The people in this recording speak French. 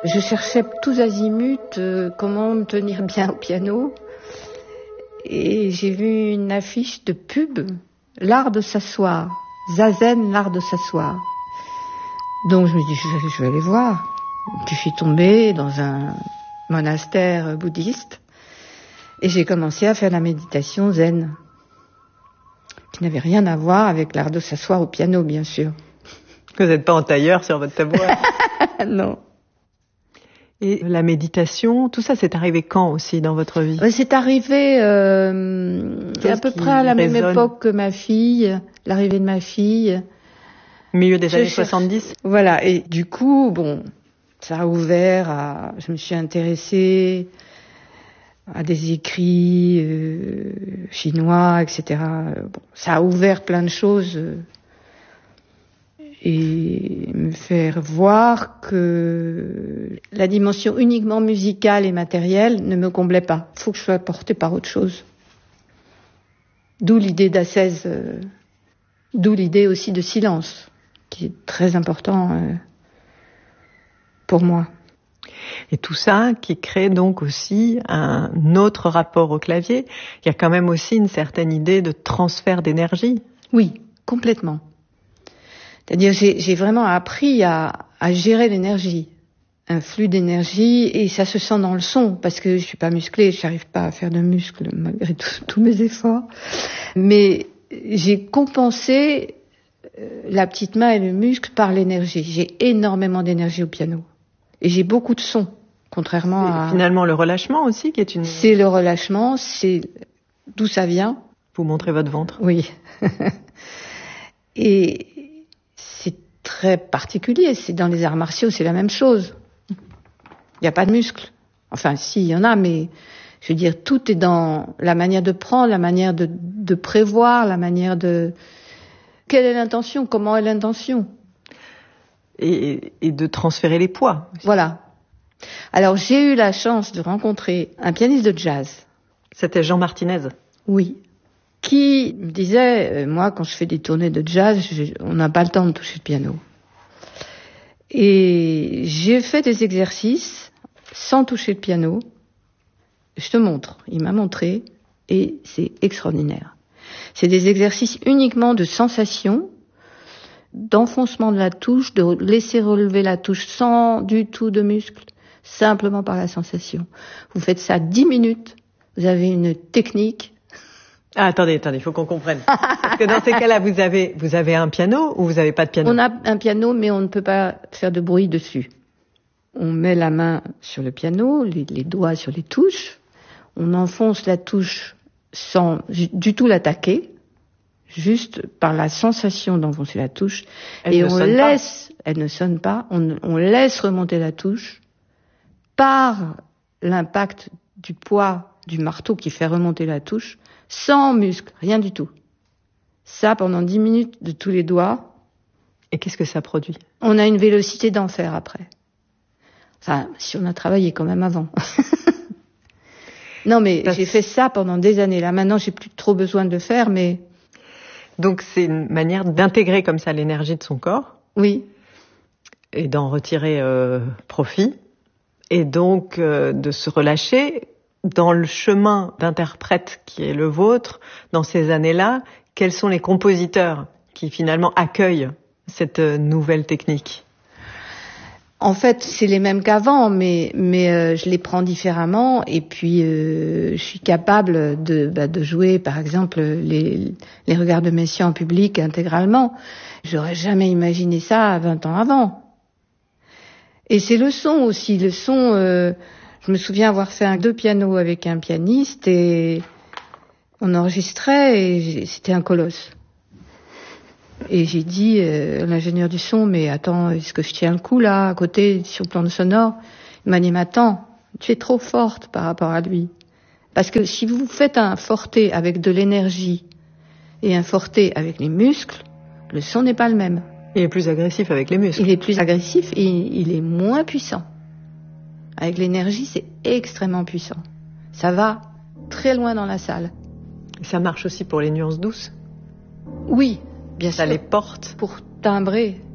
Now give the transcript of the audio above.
Je cherchais tous azimuts comment me tenir bien au piano. Et j'ai vu une affiche de pub, l'art de s'asseoir, Zazen, l'art de s'asseoir. Donc je me dis, je vais aller voir. Puis je suis tombée dans un monastère bouddhiste et j'ai commencé à faire la méditation zen, qui n'avait rien à voir avec l'art de s'asseoir au piano, bien sûr. Vous n'êtes pas en tailleur sur votre tabouret? Non. Et la méditation, tout ça, c'est arrivé quand aussi dans votre vie? C'est arrivé à peu près à la même époque que ma fille, l'arrivée de ma fille. Milieu des années 70? Voilà, et du coup, bon, ça a ouvert à... Je me suis intéressée à des écrits chinois, etc. Bon, ça a ouvert plein de choses et me faire voir que la dimension uniquement musicale et matérielle ne me comblait pas. Il faut que je sois portée par autre chose. D'où l'idée d'ascèse, d'où l'idée aussi de silence, qui est très important pour moi. Et tout ça qui crée donc aussi un autre rapport au clavier. Il y a quand même aussi une certaine idée de transfert d'énergie. Oui, complètement. C'est-à-dire j'ai vraiment appris à gérer l'énergie, un flux d'énergie, et ça se sent dans le son, parce que je suis pas musclée, je n'arrive pas à faire de muscles malgré tous mes efforts. Mais j'ai compensé la petite main et le muscle par l'énergie. J'ai énormément d'énergie au piano. Et j'ai beaucoup de son, contrairement à... Finalement, le relâchement aussi qui est une... C'est le relâchement, c'est d'où ça vient. Vous montrez votre ventre. Oui. Et c'est très particulier. C'est dans les arts martiaux, c'est la même chose. Il n'y a pas de muscles. Enfin, si, il y en a, mais je veux dire, tout est dans la manière de prendre, la manière de prévoir, la manière de... Quelle est l'intention? Comment est l'intention? Et de transférer les poids. Voilà. Alors, j'ai eu la chance de rencontrer un pianiste de jazz. C'était Jean Martinez? Oui. Qui me disait, moi, quand je fais des tournées de jazz, on n'a pas le temps de toucher le piano. Et j'ai fait des exercices sans toucher le piano. Je te montre. Il m'a montré et c'est extraordinaire. C'est des exercices uniquement de sensation, d'enfoncement de la touche, de laisser relever la touche sans du tout de muscle, simplement par la sensation. Vous faites ça 10 minutes, vous avez une technique. Ah, attendez, il faut qu'on comprenne. Parce que dans ces cas-là, vous avez un piano ou vous n'avez pas de piano? On a un piano, mais on ne peut pas faire de bruit dessus. On met la main sur le piano, les doigts sur les touches, on enfonce la touche sans du tout l'attaquer, juste par la sensation d'enfoncer la touche, et on laisse, elle ne sonne pas, on laisse remonter la touche par l'impact du poids du marteau qui fait remonter la touche, sans muscle, rien du tout. Ça pendant 10 minutes de tous les doigts. Et qu'est-ce que ça produit? On a une vélocité d'enfer après. Enfin, si on a travaillé quand même avant. Non, mais j'ai fait ça pendant des années. Là, maintenant, j'ai plus trop besoin de le faire, mais... Donc, c'est une manière d'intégrer comme ça l'énergie de son corps. Oui. Et d'en retirer profit. Et donc, de se relâcher dans le chemin d'interprète qui est le vôtre. Dans ces années-là, quels sont les compositeurs qui, finalement, accueillent cette nouvelle technique? En fait, c'est les mêmes qu'avant, mais je les prends différemment. Et puis, je suis capable de jouer, par exemple, les regards de Messiaen en public intégralement. J'aurais jamais imaginé ça 20 ans avant. Et c'est le son aussi. Le son, je me souviens avoir fait 2 pianos avec un pianiste et on enregistrait et c'était un colosse. Et j'ai dit à l'ingénieur du son, mais attends, est-ce que je tiens le coup là, à côté, sur le plan sonore? Il m'a dit, mais attends, tu es trop forte par rapport à lui. Parce que si vous faites un forté avec de l'énergie et un forté avec les muscles, le son n'est pas le même. Il est plus agressif avec les muscles. Il est plus agressif et il est moins puissant. Avec l'énergie, c'est extrêmement puissant. Ça va très loin dans la salle. Ça marche aussi pour les nuances douces? Oui. Bien sûr. Ça les porte. Pour timbrer.